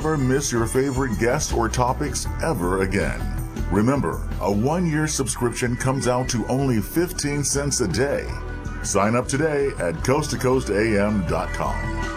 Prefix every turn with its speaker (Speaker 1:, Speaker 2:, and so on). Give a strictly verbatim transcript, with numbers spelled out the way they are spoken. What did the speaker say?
Speaker 1: never miss your favorite guests or topics ever again. Remember, a one-year subscription comes out to only fifteen cents a day. Sign up today at coast to coast a m dot com.